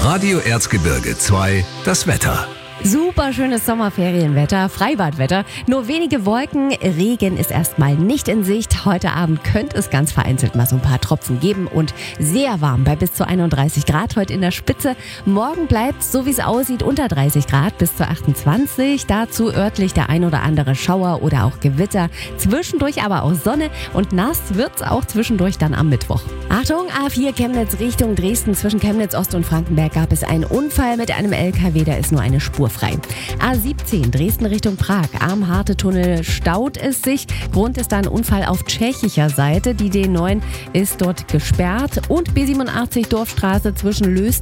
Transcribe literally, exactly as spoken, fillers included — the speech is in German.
Radio Erzgebirge zwei, das Wetter. Super schönes Sommerferienwetter, Freibadwetter. Nur wenige Wolken, Regen ist erstmal nicht in Sicht. Heute Abend könnte es ganz vereinzelt mal so ein paar Tropfen geben und sehr warm bei bis zu einunddreißig Grad heute in der Spitze. Morgen bleibt so wie es aussieht unter dreißig Grad bis zu achtundzwanzig. Dazu örtlich der ein oder andere Schauer oder auch Gewitter. Zwischendurch aber auch Sonne und nass wird's auch zwischendurch dann am Mittwoch. Achtung, A vier Chemnitz Richtung Dresden. Zwischen Chemnitz Ost und Frankenberg gab es einen Unfall mit einem L K W, da ist nur eine Spur frei. A siebzehn Dresden Richtung Prag. Am Harte-Tunnel staut es sich. Grund ist da ein Unfall auf tschechischer Seite. Die D neun ist dort gesperrt. Und B siebenundachtzig Dorfstraße zwischen Lösten